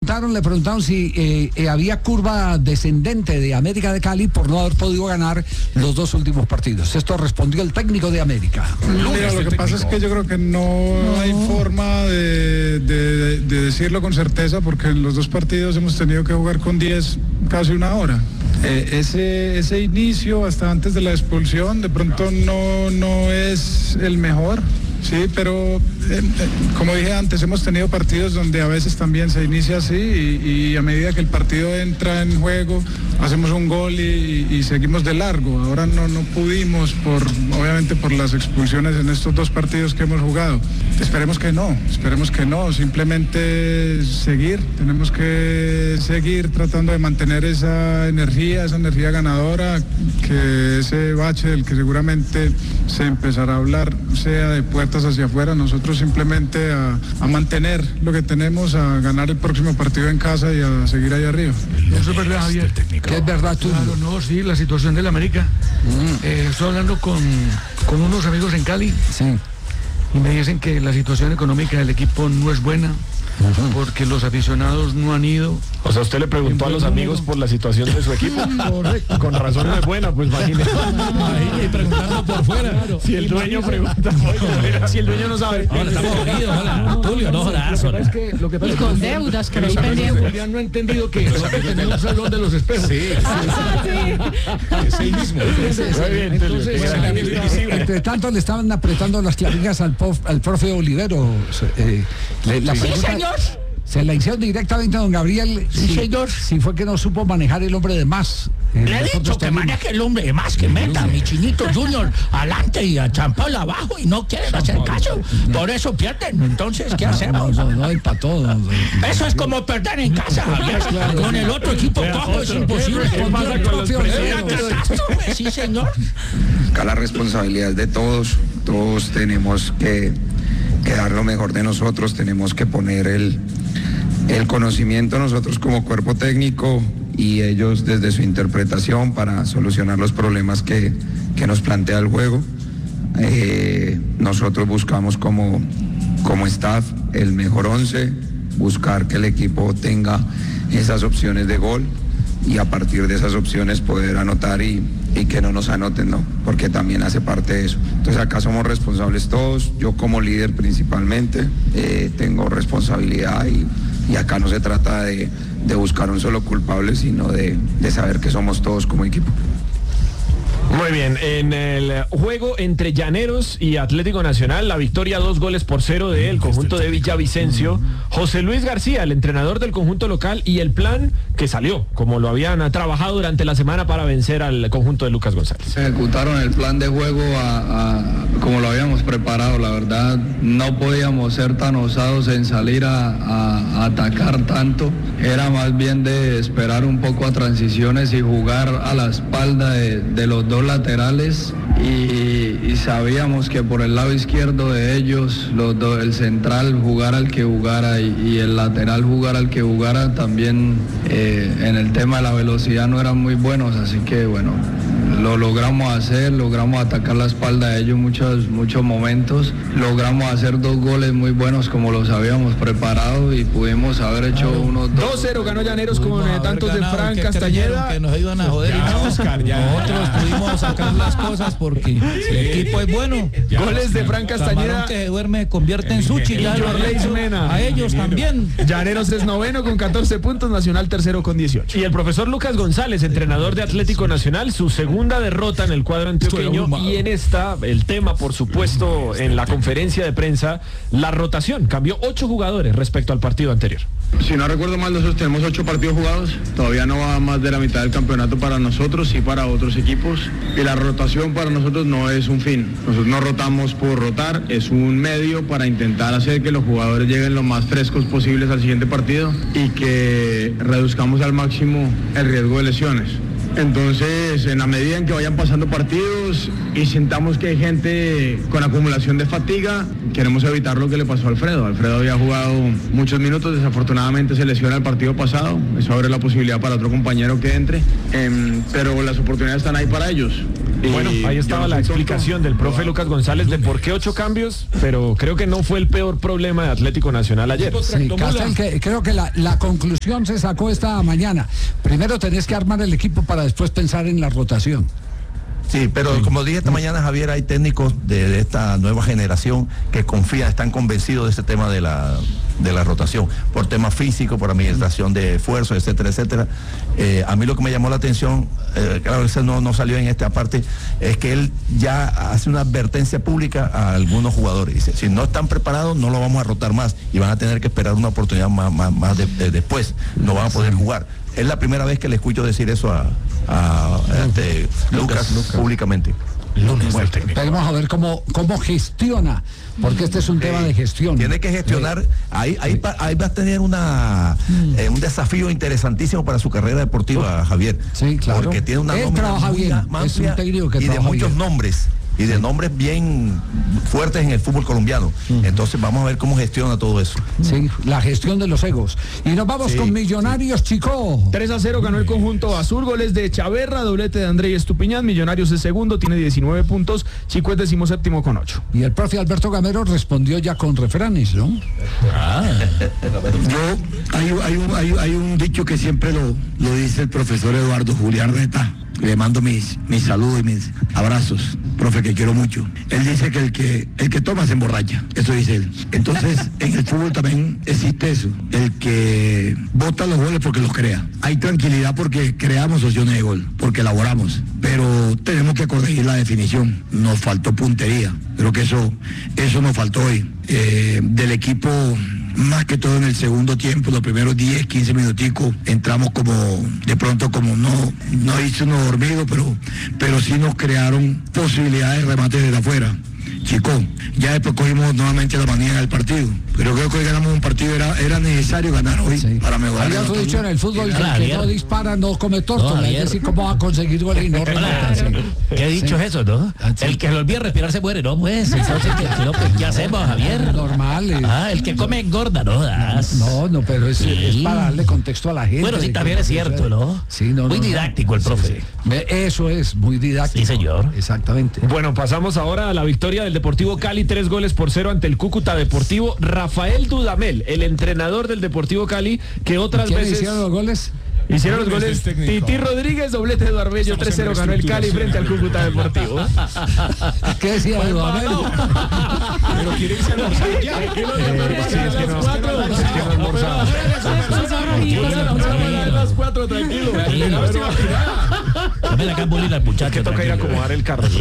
preguntaron si había curva descendente de América de Cali por no haber podido ganar los dos últimos partidos. Esto respondió el técnico de América. Mira, lo que pasa es que yo creo que no hay forma de decirlo con certeza, porque en los dos partidos hemos tenido que jugar con 10 casi una hora. Ese inicio hasta antes de la expulsión de pronto no es el mejor. Sí, pero como dije antes, hemos tenido partidos donde a veces también se inicia así y a medida que el partido entra en juego, hacemos un gol y seguimos de largo. Ahora no pudimos, obviamente por las expulsiones en estos dos partidos que hemos jugado. Esperemos que no, simplemente tenemos que seguir tratando de mantener esa energía ganadora, que ese bache del que seguramente se empezará a hablar sea de puertas hacia afuera. Nosotros simplemente a mantener lo que tenemos, a ganar el próximo partido en casa y a seguir ahí arriba. Eso es verdad, Javier. ¿Qué es verdad tú? Claro, no, sí, la situación del América. Estoy hablando con unos amigos en Cali. Sí. Y me dicen que la situación económica del equipo no es buena, porque los aficionados no han ido. O sea, usted le preguntó a los amigos por la situación de su equipo. Correcto. Con razón no es buena, pues imagínese. Ahí preguntando por fuera. Claro. Si el dueño pregunta, si el dueño no sabe. Hola, estamos jodidos. Hola, Tulio, no jodas. Lo que pasa Y es con que deudas, que los no amigos tenemos. no han entendido que tenemos un salón de los espejos. Sí. Es el mismo. Muy bien, Entonces, Entre tanto le estaban apretando las clavijas al profe Olivero. La Sí, pregunta señor. se la hicieron directamente a don Gabriel. Sí, señor. Si fue que no supo manejar el hombre de más. Le he dicho que maneje el hombre más, que meta a mi Chinito Junior adelante y a Champal abajo y no quieren hacer caso. Por eso pierden. Entonces, ¿qué hacemos? No hay para todo. Eso es como perder en casa, Javier. Con el otro equipo cojo es imposible. ¿Qué pasa con los Es una presidentes? catástrofe, sí, señor. Acá la responsabilidad es de todos tenemos que dar lo mejor de nosotros, tenemos que poner el conocimiento nosotros como cuerpo técnico y ellos desde su interpretación para solucionar los problemas que nos plantea el juego. Nosotros buscamos como staff el mejor 11, buscar que el equipo tenga esas opciones de gol y a partir de esas opciones poder anotar y que no nos anoten, ¿no? Porque también hace parte de eso. Entonces acá somos responsables todos, yo como líder principalmente tengo responsabilidad y acá no se trata de buscar un solo culpable, sino de saber que somos todos como equipo. Muy bien, en el juego entre Llaneros y Atlético Nacional, la victoria 2-0 del conjunto de Villavicencio. José Luis García, el entrenador del conjunto local, y el plan que salió, como lo habían trabajado durante la semana para vencer al conjunto de Lucas González. Ejecutaron el plan de juego como lo habíamos preparado. La verdad, no podíamos ser tan osados en salir a atacar tanto. Era más bien de esperar un poco a transiciones y jugar a la espalda de los dos laterales y sabíamos que por el lado izquierdo de ellos, el central jugara al que jugara y el lateral jugara al que jugara. También en el tema de la velocidad no eran muy buenos, así que bueno, lo logramos hacer, logramos atacar la espalda de ellos muchos momentos, logramos hacer 2 goles muy buenos como los habíamos preparado y pudimos haber hecho unos 2-0 ganó Llaneros con tantos de Fran Castañeda. Que nos iban a joder. Nosotros pudimos sacar las cosas porque el equipo es bueno. Goles de Fran Castañeda. Camarón que duerme convierte en sushi. Ya lo han hecho a ellos también. Llaneros es 9º con 14 puntos, Nacional 3º con 18. Y el profesor Lucas González, entrenador de Atlético Nacional, su segunda derrota en el cuadro antioqueño, y en esta, el tema por supuesto en la conferencia de prensa, la rotación, cambió 8 jugadores respecto al partido anterior. Si no recuerdo mal, nosotros tenemos 8 partidos jugados, todavía no va más de la mitad del campeonato para nosotros y para otros equipos, y la rotación para nosotros no es un fin, nosotros no rotamos por rotar, es un medio para intentar hacer que los jugadores lleguen lo más frescos posibles al siguiente partido y que reduzcamos al máximo el riesgo de lesiones. Entonces, en la medida en que vayan pasando partidos y sintamos que hay gente con acumulación de fatiga, queremos evitar lo que le pasó a Alfredo. Alfredo había jugado muchos minutos, desafortunadamente se lesiona el partido pasado, eso abre la posibilidad para otro compañero que entre, pero las oportunidades están ahí para ellos. Bueno, ahí estaba la explicación del profe Lucas González de por qué 8 cambios, pero creo que no fue el peor problema de Atlético Nacional ayer. Sí, Castel, creo que la conclusión se sacó esta mañana. Primero tenés que armar el equipo para después pensar en la rotación. Sí, pero como dije esta mañana, Javier, hay técnicos de esta nueva generación que confían, están convencidos de ese tema de la rotación, por temas físicos, por administración de esfuerzos, etcétera, etcétera. A mí lo que me llamó la atención, claro, eso no salió en esta parte, es que él ya hace una advertencia pública a algunos jugadores. Dice, si no están preparados, no lo vamos a rotar más y van a tener que esperar una oportunidad más después, no van a poder jugar. Es la primera vez que le escucho decir eso a Lucas públicamente. Lunes bueno, vamos a ver cómo gestiona, porque este es un tema de gestión. Tiene que gestionar, ahí va a tener un desafío interesantísimo para su carrera deportiva, Javier. Sí, claro. Porque tiene una nómina trabaja bien, amplia, es un técnico que y de muchos bien. nombres. Y de nombres bien fuertes en el fútbol colombiano. Entonces vamos a ver cómo gestiona todo eso. Sí, la gestión de los egos. Y nos vamos con Millonarios, Chico. 3-0 ganó el conjunto azul, goles de Chaverra, doblete de André Estupiñán. Millonarios es segundo, tiene 19 puntos, Chico es 17º con 8. Y el profe Alberto Gamero respondió ya con refranes, ¿no? Hay un dicho que siempre lo dice el profesor Eduardo Julián Reta. Le mando mis saludos y mis abrazos, profe, que quiero mucho. Él dice que el que toma se emborracha, eso dice él. Entonces, en el fútbol también existe eso, el que bota los goles porque los crea. Hay tranquilidad porque creamos opciones de gol, porque elaboramos, pero tenemos que corregir la definición. Nos faltó puntería, creo que eso nos faltó hoy. Del equipo, más que todo en el segundo tiempo, los primeros 10, 15 minuticos, entramos como, de pronto como no hizo uno dormido, pero sí nos crearon posibilidades de remate desde afuera. Chico, ya después cogimos nuevamente la manía del partido, pero creo que hoy ganamos un partido, era necesario ganar hoy para mejorar. Había otro dicho en el fútbol que no dispara, no come torto, es decir, cómo va a conseguir goles y no remata. ¿Qué dicho es eso, no? El que lo olvida respirar se muere, no pues, entonces ¿qué hacemos, Javier? Normal. El que come engorda, ¿no? No, pero es para darle contexto a la gente. Bueno, sí, también es cierto, ¿no? Sí, muy didáctico el profe. Eso es, muy didáctico. Sí, señor. Exactamente. Bueno, pasamos ahora a la victoria del Deportivo Cali, 3-0 ante el Cúcuta Deportivo. Rafael Dudamel, el entrenador del Deportivo Cali, que otras veces... hicieron los goles? Hicieron los goles Titi Rodríguez, doblete de Arbello, 3-0 ganó el Cali frente al Cúcuta Deportivo. ¿Qué decía Dudamel? Pero quiere irse a almorzar ya. Es que no almorzaba. Las 4, tranquilo. Dame la cambolina al muchacho. Que toca ir a acomodar el carro.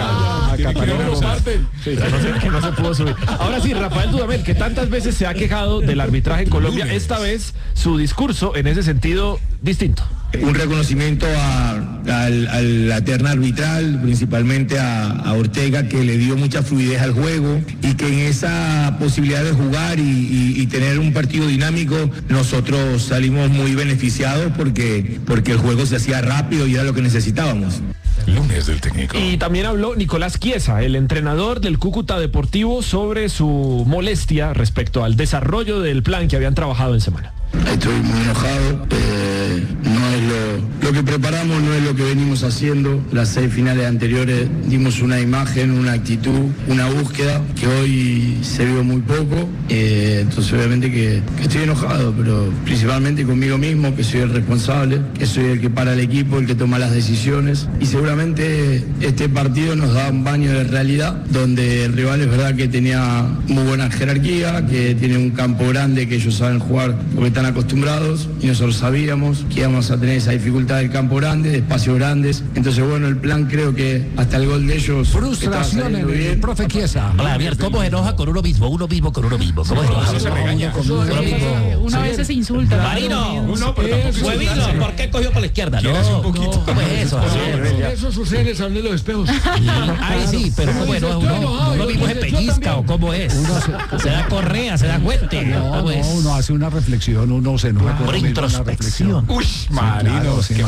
Que no se pudo subir. Ahora sí, Rafael Dudamel, que tantas veces se ha quejado del arbitraje en Colombia, esta vez su discurso en ese sentido distinto. Un reconocimiento a la terna arbitral, principalmente a Ortega, que le dio mucha fluidez al juego y que en esa posibilidad de jugar y tener un partido dinámico, nosotros salimos muy beneficiados porque el juego se hacía rápido y era lo que necesitábamos. Lunes del técnico. Y también habló Nicolás Chiesa, el entrenador del Cúcuta Deportivo, sobre su molestia respecto al desarrollo del plan que habían trabajado en semana. Estoy muy enojado, no es lo que preparamos, no es lo que venimos haciendo. Las 6 finales anteriores dimos una imagen, una actitud, una búsqueda que hoy se vio muy poco, entonces obviamente que estoy enojado, pero principalmente conmigo mismo, que soy el responsable, que soy el que para el equipo, el que toma las decisiones, y seguramente este partido nos da un baño de realidad, donde el rival es verdad que tenía muy buena jerarquía, que tiene un campo grande, que ellos saben jugar porque están acostumbrados, y nosotros sabíamos que íbamos a tener esa dificultad del campo grande, de espacios grandes. Entonces, bueno, el plan creo que hasta el gol de ellos... Frustración en el profe Chiesa. Javier, ¿cómo se enoja con uno mismo con uno mismo? ¿Cómo se regaña? Uno a veces se insulta. Marino, huevino, ¿por qué cogió para la izquierda? No, ¿cómo es eso? Eso sucede en el Salón de los Espejos. Ay, sí, pero ¿cómo es? ¿Uno mismo se pellizca o cómo es? ¿Se da correa, se da cuente? No, uno hace una reflexión, uno se enoja por introspección. Uy, Marino, claro, qué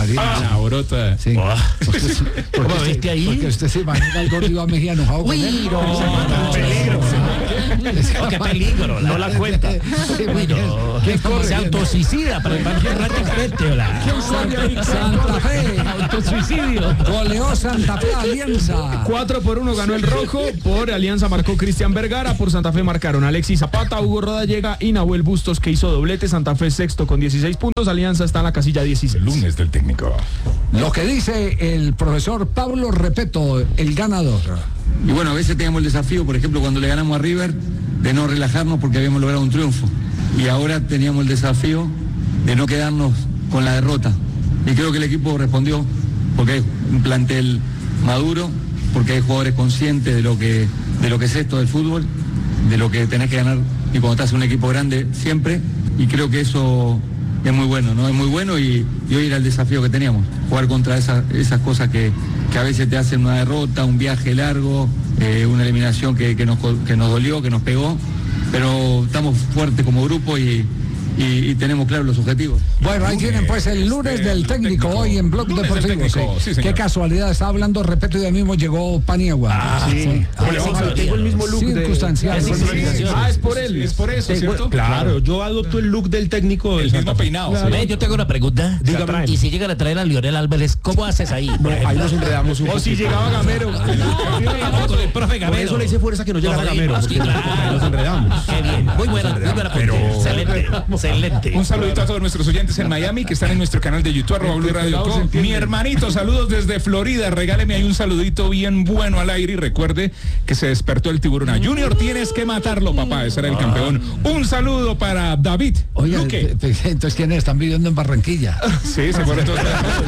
María. La brota. Sí. ¿Cómo viste ahí? Porque usted se imagina al gordo Iván Mejía enojado con él. Peligro. Qué peligro. No la cuenta. Que se autosuicida prácticamente. Santa Fe. Autosuicidio. Goleó Santa Fe Alianza. 4-1 ganó el rojo. Por Alianza marcó Cristian Vergara. Por Santa Fe marcaron Alexis Zapata, Hugo Rodallega y Nahuel Bustos, que hizo doblete. Santa Fe sexto con 16 puntos. Alianza está en la casilla 16. El lunes del técnico. Lo que dice el profesor Pablo Repeto, el ganador. Y bueno, a veces teníamos el desafío, por ejemplo, cuando le ganamos a River, de no relajarnos porque habíamos logrado un triunfo. Y ahora teníamos el desafío de no quedarnos con la derrota. Y creo que el equipo respondió, porque hay un plantel maduro, porque hay jugadores conscientes de lo que es esto del fútbol, de lo que tenés que ganar y cuando estás en un equipo grande siempre. Y creo que eso es muy bueno, ¿no? Es muy bueno y hoy era el desafío que teníamos, jugar contra esas cosas que a veces te hacen una derrota, un viaje largo, una eliminación que nos dolió, que nos pegó, pero estamos fuertes como grupo y tenemos claros los objetivos. Bueno, ahí tienen pues el lunes del técnico hoy en Blog Deportivo. Sí. Qué casualidad, estaba hablando, repito, y de mismo llegó Paniagua. Tengo el mismo look circunstancial. Es por él. Es por eso, ¿cierto? Claro, yo adopto el look del técnico. El mismo peinado. Claro. Yo tengo una pregunta. Dígame. Y si llegan a traer a Lionel Álvarez, ¿cómo haces ahí? Ahí nos enredamos un poco. O si llegaba Gamero. El profe Gamero. Por eso le hice fuerza que no llegara Gamero. Nos enredamos. Qué bien. Muy buena. Excelente. Un saludito a todos nuestros oyentes en Miami que están en nuestro canal de YouTube, @Blue Radio Co. Mi hermanito, saludos desde Florida. Regáleme ahí un saludito bien bueno al aire y recuerde que se despertó el tiburón. A Junior tienes que matarlo, papá. Ese era el campeón. Un saludo para David. Oye, Luque. entonces ¿quiénes están viviendo en Barranquilla? Sí, se fueron todos.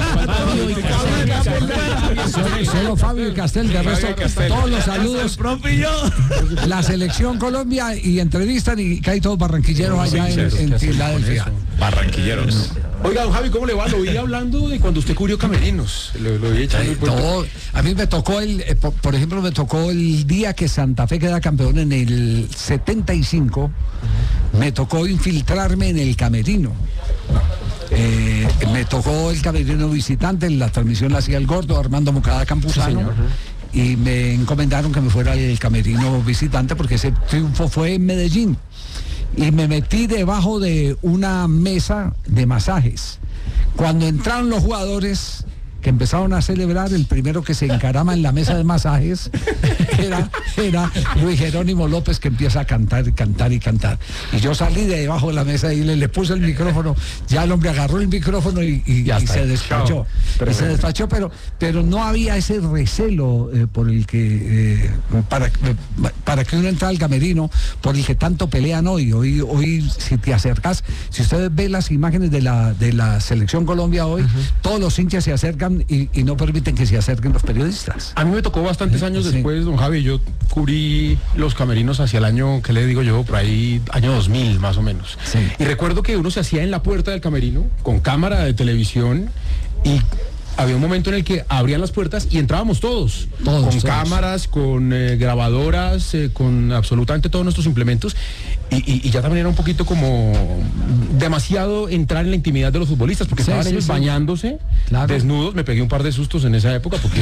Solo Fabio y Castel, de resto todos los saludos. La selección Colombia y entrevistan y caen todos barranquilleros allá en Filadelfia. Barranquilleros. Oiga, don Javi, ¿cómo le va? Lo vi hablando de cuando usted cubrió camerinos. Lo vi echando a mí me tocó por ejemplo, me tocó el día que Santa Fe queda campeón en el 75. Me tocó infiltrarme en el camerino. Me tocó el camerino visitante, la transmisión la hacía el gordo Armando Moncada Campuzano. Sí, y me encomendaron que me fuera el camerino visitante porque ese triunfo fue en Medellín. Y me metí debajo de una mesa de masajes. Cuando entraron los jugadores que empezaron a celebrar, el primero que se encarama en la mesa de masajes era Luis Jerónimo López, que empieza a cantar. Y yo salí de debajo de la mesa y le puse el micrófono. Ya el hombre agarró el micrófono y se despachó. Pero no había ese recelo por el que para que uno entrara al camerino, por el que tanto pelean hoy. Hoy si te acercas, si ustedes ven las imágenes de la selección Colombia hoy, todos los hinchas se acercan y no permiten que se acerquen los periodistas. A mí me tocó bastantes años después, don Javi. Yo cubrí los camerinos hacia el año, ¿qué le digo yo? Por ahí, año 2000 más o menos. Sí. Y recuerdo que uno se hacía en la puerta del camerino con cámara de televisión y había un momento en el que abrían las puertas y entrábamos todos. Con cámaras, con grabadoras, con absolutamente todos nuestros implementos. Y ya también era un poquito como demasiado entrar en la intimidad de los futbolistas, porque estaban ellos bañándose, desnudos. Me pegué un par de sustos en esa época porque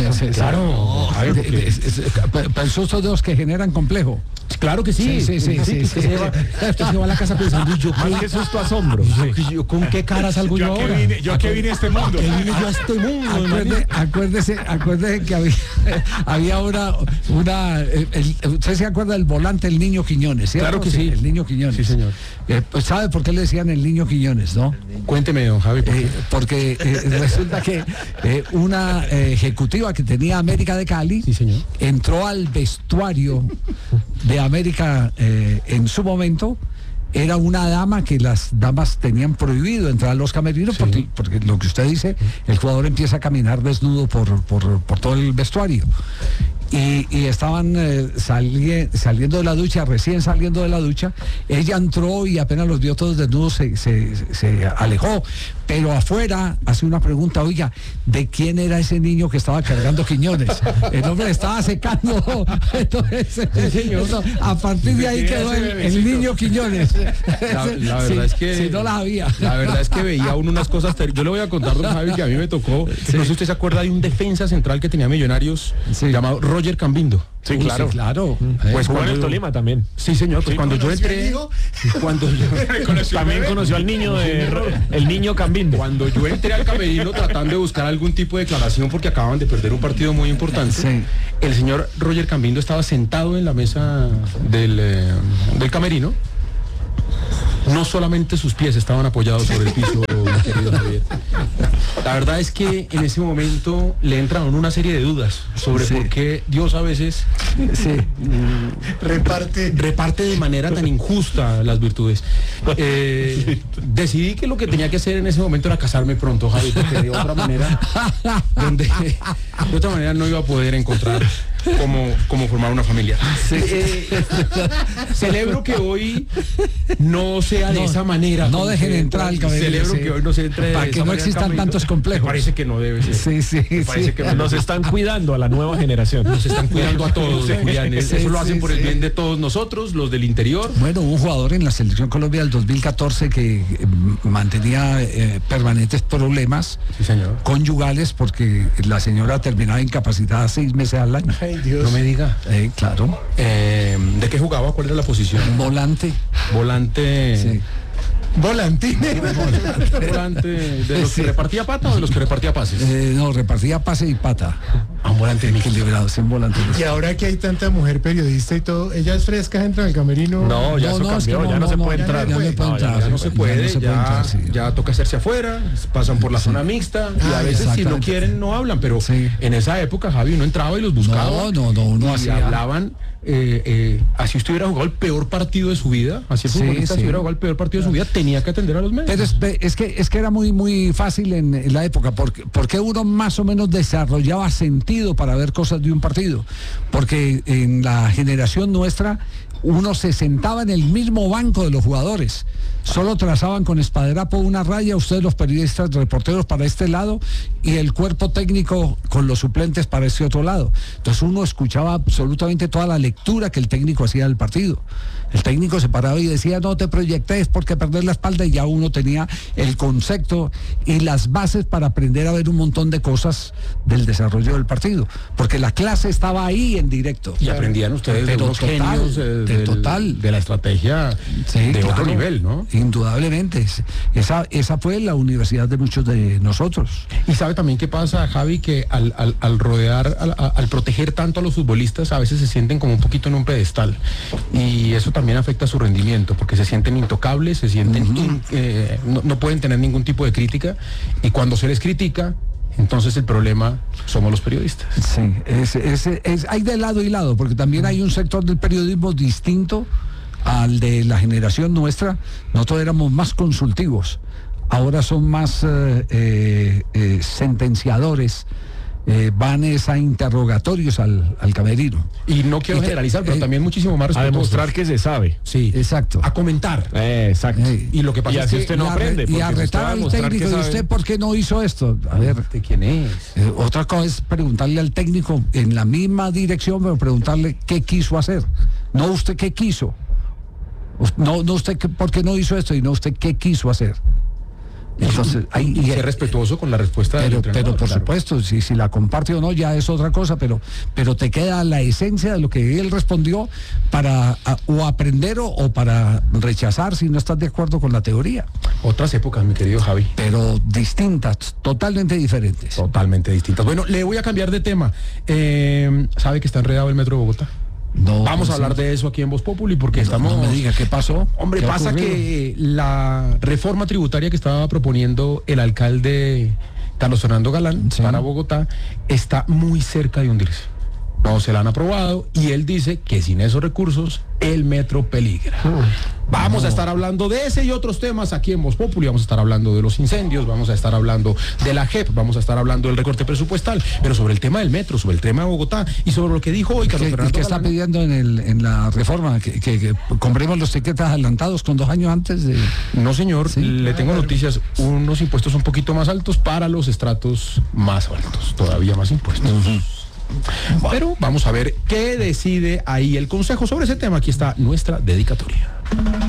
el susto de los que generan complejo. Claro que sí. Usted se va a la casa pensando, ¿y yo qué susto asombro? ¿Con qué cara salgo yo ahora? ¿Yo a qué vine a este mundo? Acuérdese que había usted se acuerda del volante, el Niño Quiñones, ¿cierto? Claro que sí. El Niño Quiñones. Sí, señor. Pues ¿sabe por qué le decían el Niño Quiñones, no? Cuénteme, don Javi. Porque resulta que una ejecutiva que tenía América de Cali, sí, señor, entró al vestuario de América en su momento. Era una dama que las damas tenían prohibido entrar a los camerinos, sí, porque lo que usted dice, el jugador empieza a caminar desnudo por todo el vestuario. y estaban saliendo de la ducha, recién saliendo de la ducha. Ella entró y apenas los vio todos desnudos se alejó, pero afuera hace una pregunta: oiga, ¿de quién era ese niño que estaba cargando Quiñones? El hombre estaba secando. Entonces, a partir de ahí quedó el niño Quiñones. La verdad es que si no la había. La verdad es que veía uno unas cosas. Yo le voy a contar, don Javi, que a mí me tocó. No sé si usted se acuerda de un defensa central que tenía Millonarios llamado Roger Cambindo. Sí, claro. Sí, claro. Pues jugó en el Tolima también. Sí, señor. Pues cuando yo entré, también conoció al niño el niño Cambindo. Cuando yo entré al camerino tratando de buscar algún tipo de declaración porque acaban de perder un partido muy importante, el señor Roger Cambindo estaba sentado en la mesa del camerino. No solamente sus pies estaban apoyados sobre el piso, mi querido Javier. La verdad es que en ese momento le entraron una serie de dudas sobre por qué Dios a veces reparte de manera tan injusta las virtudes. Decidí que lo que tenía que hacer en ese momento era casarme pronto, Javier, porque de otra manera no iba a poder encontrar cómo formar una familia. Celebro que hoy no sea de esa manera. No dejen entrar al camerino. Celebro que hoy no se entre para que no existan tantos complejos. Me parece que no debe ser. Parece que nos están cuidando a la nueva generación. Nos están cuidando a todos, Julián. Eso lo hacen por el bien de todos nosotros, los del interior. Bueno, hubo un jugador en la Selección Colombia del 2014 que mantenía permanentes problemas conyugales porque la señora terminaba incapacitada 6 meses al año. Ay, Dios. No me diga. Claro. ¿De qué jugaba? ¿Cuál era la posición? Volante. Sí. Volantín. Volante de los que repartía pata o de los que repartía pases. No, repartía pase y pata. Un volante equilibrado, sin volante. Y ahora que hay tanta mujer periodista y todo, ¿ella es fresca, entra en el camerino? No, ya eso cambió, ya no se puede entrar. Ya no se puede, ya toca hacerse afuera, pasan por la zona mixta y a veces si no quieren no hablan, pero en esa época, Javi, uno entraba y los buscaba. Uno así hablaban. Así usted hubiera jugado el peor partido de su vida, así el futbolista si hubiera jugado el peor partido de su vida, tenía que atender a los medios. Pero es que era muy fácil en la época, porque uno más o menos desarrollaba sentido para ver cosas de un partido, porque en la generación nuestra uno se sentaba en el mismo banco de los jugadores, solo trazaban con espaderapo una raya, ustedes los periodistas, reporteros para este lado y el cuerpo técnico con los suplentes para este otro lado. Entonces uno escuchaba absolutamente toda la lectura que el técnico hacía del partido. El técnico se paraba y decía: no te proyectes porque perder la espalda, y ya uno tenía el concepto y las bases para aprender a ver un montón de cosas del desarrollo del partido, porque la clase estaba ahí en directo. Y aprendían ustedes de unos genios de la estrategia de otro nivel, ¿no? Indudablemente. Esa fue la universidad de muchos de nosotros. Y sabe también qué pasa, Javi, que al rodear, al proteger tanto a los futbolistas, a veces se sienten como un poquito en un pedestal. Y eso también afecta su rendimiento, porque se sienten intocables, se sienten no pueden tener ningún tipo de crítica, y cuando se les critica, entonces el problema somos los periodistas. Sí, hay de lado y lado, porque también hay un sector del periodismo distinto al de la generación nuestra. Nosotros éramos más consultivos, ahora son más sentenciadores. Van a interrogatorios al camerino. Y no quiero generalizar, pero también muchísimo más respetuosos. A demostrar que se sabe. Sí, exacto. A comentar. Exacto. Y lo que pasa es que usted no aprende. Y a retar al técnico: ¿y usted por qué no hizo esto? A ver, ¿de quién es? Otra cosa es preguntarle al técnico en la misma dirección, pero preguntarle qué quiso hacer. No usted qué quiso. No usted por qué no hizo esto, y no usted qué quiso hacer. Entonces, y ser respetuoso con la respuesta del entrenador. Pero por supuesto, si la comparte o no ya es otra cosa, pero te queda la esencia de lo que él respondió para o aprender o para rechazar si no estás de acuerdo con la teoría. Otras épocas, mi querido Javi. Pero distintas, totalmente diferentes. Totalmente distintas. Bueno, le voy a cambiar de tema. ¿Sabe que está enredado el Metro de Bogotá? No, vamos a hablar de eso aquí en Voz Populi, porque estamos... No me diga, ¿qué pasó? Hombre, pasa que la reforma tributaria que estaba proponiendo el alcalde Carlos Fernando Galán para Bogotá está muy cerca de hundirse. No se la han aprobado y él dice que sin esos recursos el metro peligra. Vamos a estar hablando de ese y otros temas aquí en Voz Populi. Vamos a estar hablando de los incendios, vamos a estar hablando de la JEP, vamos a estar hablando del recorte presupuestal, pero sobre el tema del metro, sobre el tema de Bogotá y sobre lo que dijo hoy Carlos Fernando. ¿Qué está pidiendo en la reforma? ¿Que compremos los tiquetes adelantados con 2 años antes de...? No, señor, ¿sí? Le tengo noticias, unos impuestos un poquito más altos para los estratos más altos, todavía más impuestos. Pero vamos a ver qué decide ahí el Consejo sobre ese tema. Aquí está nuestra dedicatoria.